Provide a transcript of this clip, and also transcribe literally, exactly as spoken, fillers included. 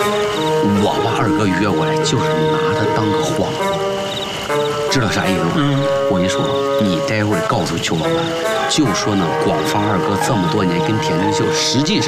我把二哥约过来，就是拿他当个幌子，知道啥意思吗？嗯，我跟你说，你待会儿告诉邱老板，就说那广放二哥这么多年跟田灵秀，实际上。